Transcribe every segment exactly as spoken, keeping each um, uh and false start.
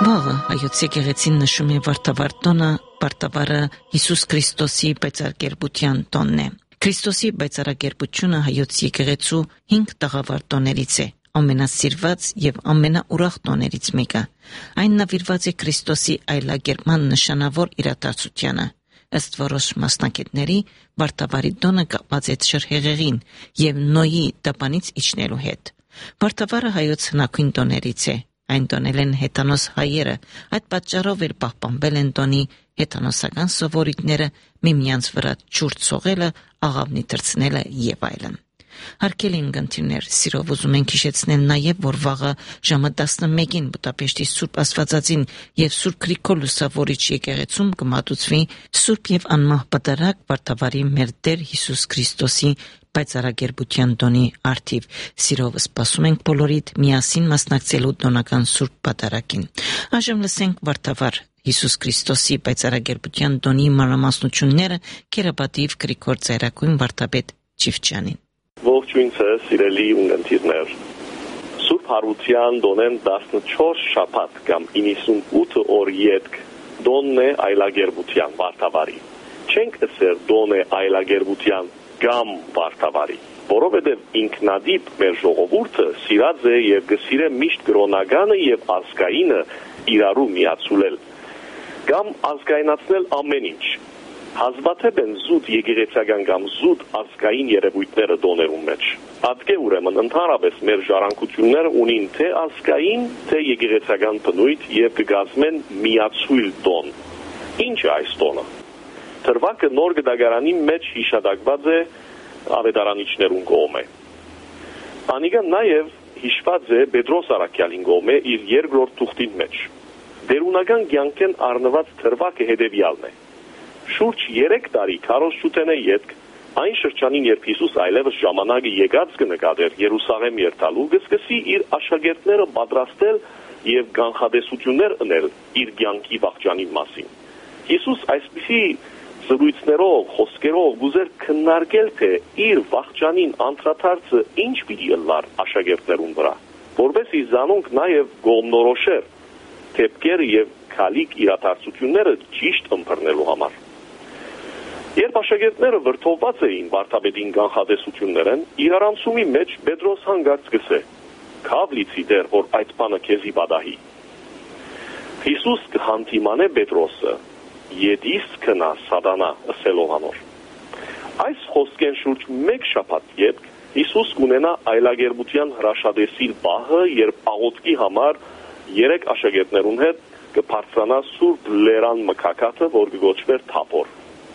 Վաղը հայոց եկեղեցին նշում է Վարդավառ տոնը, Վարդավառը Հիսուս Քրիստոսի պայծառակերպության տոնն է։ Քրիստոսի պայծառակերպությունը հայոց եկեղեցու հինգ տաղավար տոներից է, ամենասիրված եւ ամենաուրախ տոներից մեկը։ Այն նվիրված է Քրիստոսի այլակերպման նշանավոր իրադարձությանը։ Ըստ որոշ մասնագետների, Վարդավառի տոնը կապված է Շրհեղեղին եւ Նոյի տապանից իջնելու հետ։ Վարդավառը հայոց հնագույն տոներից է։ Այն տոնել են հեթանոս հայերը, այդ պատճառով էլ պահպանվել են տոնի հեթանոսական սովորույթները, միմյանց վրա ջուր ցողելը, աղավնի թռցնելը եւ այլն։ Հարգելի ունկնդիրներ, սիրով ուզում ենք հիշեցնել նաև, որ վաղը ժամը տասնմեկին Բուդապեշտի Սուրբ Աստվածածին եւ Սուրբ Գրիգոր Լուսավորիչ եկեղեցում կմատուցվի Սուրբ եւ անմահ պատարագ Վարդավառի մեր Տեր Հիսուս Քրիստոսի պայծառակերպության տոնի արդիվ։ Սիրով սպասում ենք բոլորիդ միասին մասնակցելու տոնական Սուրբ պատարագին։ Այժմ լսենք Վարդավառ Հիսուս Քրիստոսի պայծառակերպության տոնի մանրամասնությունները Քերապատիվ Գրիգոր Ծայրակույն վարդապետ Չիվչյանին։ Ողջույն ձեզ, սիրելի ունկնդիրներ։ Սուրբ Հարության դոնեն տասնչորս շաբաթ կամ իննսունութ օր ետք դոնն է այլագերբության Վարդավառի։ Չենք ասել դոն է այլագերբության կամ Վարդավառի, որովհետև ինքնադիպ մեր ժողովուրդը սիրած է եւ գսիրե միշտ կրոնականը եւ ազգայինը իրարու միացուլել կամ ազգայնացնել ամեն ինչ։ Հազվադեպ են զուտ եկեղեցական կամ զուտ ազգային երևույթները դոներում մեջ։ Ատկե ուրեմն ընդհանրապես մեր ժառանգությունները ունին թե ազգային, թե եկեղեցական բնույթ եւ կգազմեն միացույլ տոն։ Ինչ է այս տոնը։ Թրվակը նոր գդագարանի մեջ հիշադակված է ավետարանիչներուն կողմէ։ Անիկա նաեւ հիշված է Պետրոս Արաքյալին կողմէ իր երկրորդ թուղթին մեջ։ Դերունական կյանքեն առնված թրվակը հետևյալն է։ Շուրջ երեք տարի քարոզչութենե ետք այն շրջանին, երբ Հիսուս այլևս ժամանակը եկած կնկատեր Երուսաղեմ երթալու, կսկսի իր աշակերտները պատրաստել եւ կանխատեսություններ ընել իր կյանքի վախճանի մասին։ Հիսուս այսպիսի զրույցներով, խոսքերով գուզեր քննարկել, թե իր վախճանին անդրադարձը ինչ պիտի ըլլար աշակերտներուն վրա, որովհետեւ զանոնք նաեւ գոմնորոշեր թեփքերը եւ քալիկ իրադարձությունները ճիշտ ըմբռնելու համար։ Երբ աշակերտները վրդովված էին վարդապետին կանխատեսություններն, իրարանցումի մեջ Պետրոս հանգած գսե. «Քավ լիցի դեր, որ այդ բանը քեզի պատահի»։ Հիսուս կհանդիմանե Պետրոսը. «Եդիս քնա սատանա» ըսելով անոր։ Այս խոսքեն շուրջ մեկ շաբաթ ետք Հիսուս կունենա այլագերբության հրաշադեսիլ պահը, երբ աղոթքի համար երեք աշակերտներուն հետ կբարձրանա Սուրբ Լերան մկակաթը, որ կգոչվեր Թափոր։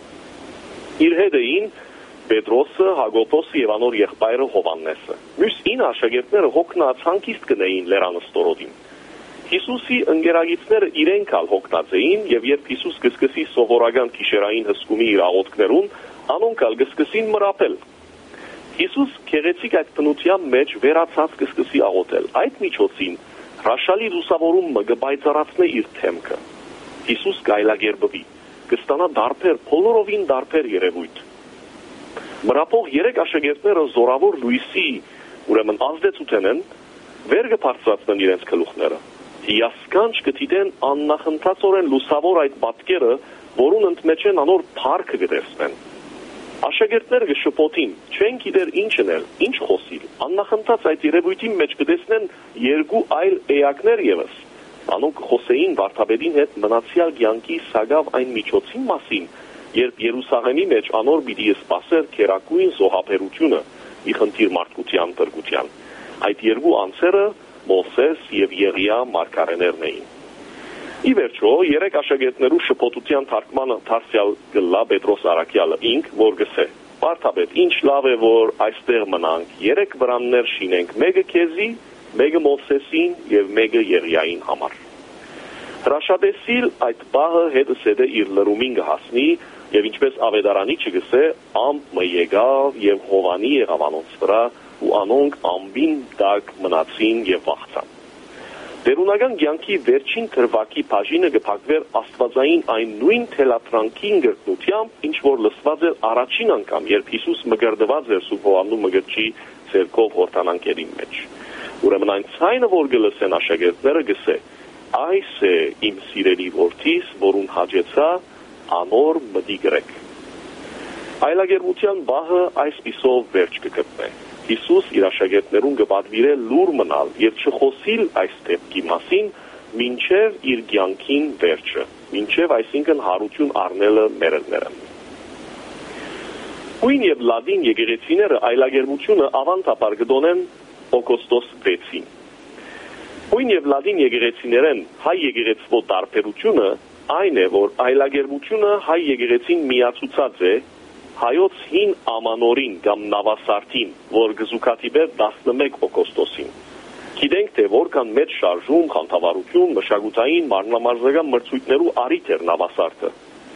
Իր հետ էին Պետրոսը, Հակոբոսը եւ անոր եղբայրը Հովաննեսը։ Մյուս ինը աշակերտները հոգնած հանգիստ կնեին Լերանը ստորոտին։ Հիսուսի ընկերագիցները իրենք ալ հոգնած էին եւ երբ Հիսուս կսկսի սովորական գիշերային հսկումի իր աղոթքներուն, անոնք ալ կսկսին մրապել։ Հիսուս քեղեցիկ այդ բնության մեջ վերացած կսկսի աղոթել։ Այդ միջոցին հրաշալի լուսավորումը կբայծառացնե իր թեմքը։ Հիսուս կայլագերբվի, կստանա դարբեր, բոլորովին դարբեր երևույթ։ Մրապող երեք աշակերտները զորավոր լույսի, ուրեմն ազդեցութեն վեր կբարձրացնեն իրենց գլուխները։ Հիասքանչ կդիտեն աննախընթացորեն լուսավոր այդ պատկերը, որուն ընդմեջեն անոր փառքը կտեսնեն։ Աշակերտները կշփոթին, չեն գիտեր ինչ անել, ինչ խոսիլ։ Աննախընթաց այդ երևույթի մեջ կտեսնեն երկու այլ էակներ եւս։ Անոնք խոսեին վարդապետին հետ մնացյալ կյանքի սագավ այն միջոցին մասին, երբ Երուսաղեմի մեջ անոր պիտի սպասեր քերակույն զոհաբերությունը ի խնդիր մարդկության բրգության։ Այդ երկու անձերը Մովսես եւ Եղիա մարգարեներն էին։ Ի վերջո, երեք աշակերտներու շփոթության թարգմանը դարձյալ գլա Պետրոս Արաքյալը ինք, որ գսե. «Վարդապետ, ինչ լավ է, որ այստեղ մնանք, երեք վրաններ շինենք, մեկը քեզի, մեկը Մովսեսին եւ մեկը Եղիային համար»։ Հրաշադեսիլ այդ բահը հետս հետը իր լրումին կհասնի եւ ինչպես ավետարանիչը գսե, ամպ մը եկավ եւ Հովանի եղավ անոնց վրա ու անոնք ամբին տակ մնացին եւ վախցան։ Տերունական կյանքի վերջին թրվակի բաժինը կփակվեր աստվածային այն նույն թելատրանքին գրկնությամբ, ինչ որ լսված էր առաջին անգամ, երբ Հիսուս մգրդված էր Սուրբ Հովանու մգրճի ցերկով հորտանանքերի մեջ։ Ուրեմն այն ցայնը, որ գլսեն աշակերտները, գսե. Այս է իմ սիրելի որդիս, որուն հաջեցա, անոր մտի գրեք։ Այլագերբության բահը այսպիսով վերջ կգտնե։ Հիսուս իր աշակերտներուն կպատվիրե լուր մնալ եւ չխոսիլ այս դեպքի մասին, մինչև իր կյանքին վերջը, մինչև այսինքն հարություն առնելը մերելները։ Հույն եւ լադին եկեղեցիները այլագերբությունը ավանդաբար կդոնեն օգոստոս վեցին։ Հույն եւ լադին եկեղեցիներեն հայ եկեղեցվո տարբերությունը այն է, որ այլագերբությունը հայ եկեղեցին միացուցած է հայոց հին ամանորին կամ նավասարտին, որ գզուկատիբեր տասնմեկ օգոստոսին։ Գիտենք, թե որքան մեծ շարժում, խանդավառություն, մշակութային, մարմնամարզական մրցույթներու առիթ էր նավասարտը։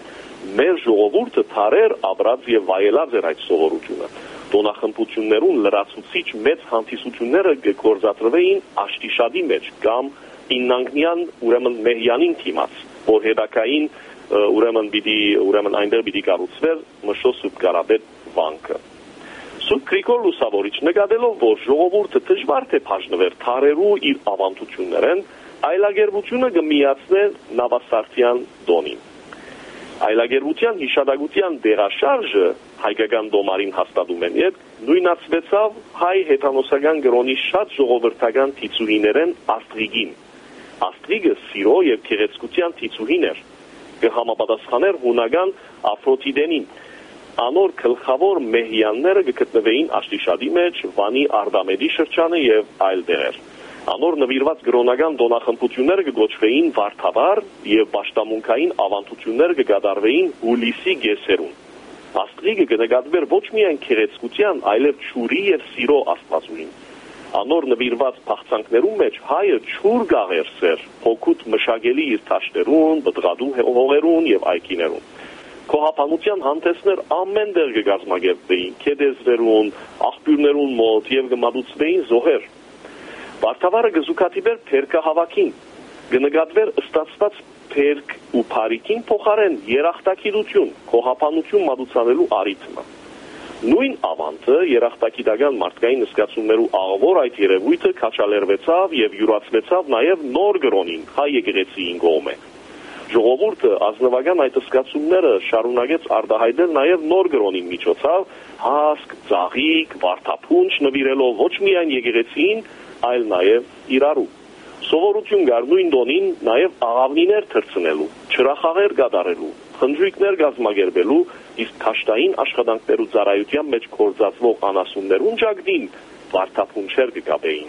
Մեր ժողովուրդը թարեր ապրած եւ վայելած էր այդ սովորությունը։ Տոնախմբություններուն լրացուցիչ մեծ հանդիսությունները գործադրվեին աշտիշադի մեջ կամ իննանգնյան ուրեմն մեհյանին թիմաց, որ հետակային ուրեմն պիտի ուրեմն այնտեղ պիտի կառուցվեր Մշո Սուրբ Կարապետ վանքը։ Սուրբ Գրիգոր Լուսավորիչ նկատելով, որ ժողովուրդը դժվար թե բաժնվեր թարերու իր ավանդություններեն, այլագերբությունը կմիացներ նավասարտյան դոնին։ Այլագերբության հիշադակության դերաշարժը հայկական դոմարին հաստատում են եւ նույնացվեցավ հայ հեթանոսական գրոնի շատ ժողովրդական թիծուհիներեն Աստրիգին։ Աստրիգը սիրո եւ գեղեցկության թիծուհին էր, կհամապատասխաներ հունական Աֆրոդիտենին։ Անոր գլխավոր մեհյանները կգտնվեին Աշտիշադի մեջ, Վանի Արդամեդի շրջանը եւ այլ տեղեր։ Անոր նվիրված գրոնական դոնախմբությունները կգոչվեին վարդավառ եւ պաշտամունքային ավանդություններ կկատարվեին հուլիսի գեսերուն։ Աստրիգը կնկատվեր ոչ միայն գեղեցկության, այլև ճուրի եւ սիրո աստվածուհին։ Անոր նվիրված փախցանքներում մեջ հայը ճուր գաղեր սեր, հոգուտ մշակելի իր թաշտերուն, բդղադու հողերուն եւ այգիներուն։ Կոհապանության հանդեսներ ամեն տեղ կգազմագերբվեին, քեդեզներուն, աղբյուրներուն մոտ եւ կմատուցվեին զոհեր։ Վարդավառը գզուկատիբեր փերկահավաքին, կնկատվեր ստացված փերկ ու փարիկին փոխարեն երախտագիտություն, կոհապանություն մատուցանելու առիթը։ Նույն ավանդը երախտագիտական մարդկային զգացումներու աղավոր այդ երևույթը քաչալերվեցավ եւ յուրացվեցավ նաեւ նոր գրոնին, հայ եկեղեցիին կողմէ։ Ժողովուրդը ազնվական այդ զգացումները շարունակեց արտահայտել նաեւ նոր գրոնին միջոցով, հասկ, ծաղիկ, վարդապունչ նվիրելով ոչ միայն եկեղեցին, այլ նաեւ իրարու։ Սովորություն կար նույն տոնին նաեւ աղավնիներ թրցնելու, չրախաղեր կատարելու, խնջույքներ կազմակերպելու, իսկ քաշտային աշխատանքներու ծառայության մեջ կործածվող անասուններուն ճակտին վարդապունչեր կգաբեին։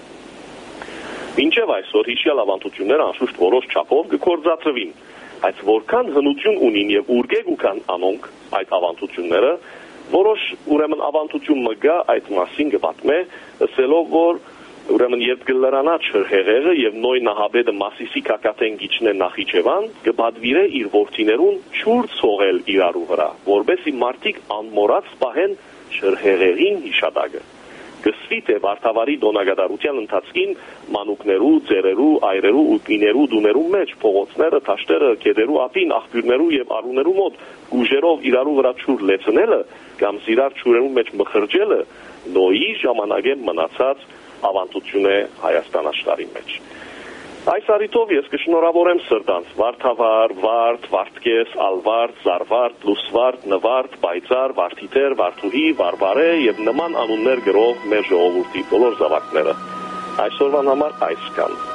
Մինչև այսօր հիշյալ ավանդությունները անշուշտ որոշ չափով կկործածվին, բայց որքան հնություն ունին եւ ուրգեգ ուքան անոնք այդ ավանդությունները, որոշ ուրեմն ավանդություն մը գա այդ մասին կպատմե, ասելով որ ուրեմն երբ կլրանա չրհեղեղը եւ նոյ նահաբեդը Մասիսի կակատեն գիչնե Նախիջևան, կբադվիրե իր որդիներուն ճուր ցողել իրարու վրա, որբեսի մարդիկ անմորած պահեն չրհեղեղին հիշադակը։ Կսվի թե վարդավարի դոնագադարության ընթացքին մանուկներու, ձերերու, այրերու ու կիներու դուներու մեջ փողոցները, թաշտերը, քեդերու ափին, աղբյուրներու եւ արուներու մոտ գուժերով իրարու վրա ճուր լեցնելը կամ զիրար ճուրերու մեջ մխրջելը նոյի ժամանակե մնացած ավանդություն է Հայաստան աշխարհի մեջ։ Այս առիթով ես կշնորհավորեմ սրտանց վարդավառ, վարդ, վարդկես, ալվարդ, զարվարդ, լուսվարդ, նվարդ, պայծառ, վարդիթեր, վարդուհի, վարվարե եւ նման անուններ գրող մեր ժողովրդի բոլոր զավակները։ Այսօրվան համար այսքան։